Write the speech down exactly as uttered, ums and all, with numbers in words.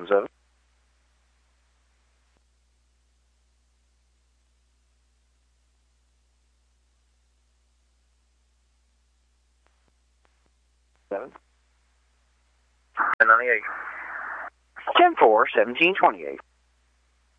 seven seven. Seven. Ninety eight. Ten four seventeen twenty eight.